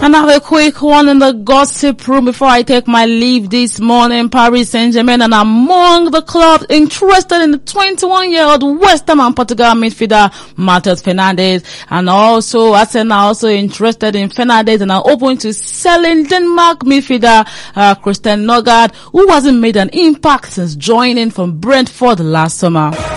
And I have a quick one in the gossip room before I take my leave this morning. Paris Saint-Germain and among the clubs interested in the 21-year-old West Ham and Portugal midfielder Matheus Fernandes. And also Arsenal also interested in Fernandes and are open to selling Denmark midfielder Christian Nørgaard, who hasn't made an impact since joining from Brentford last summer.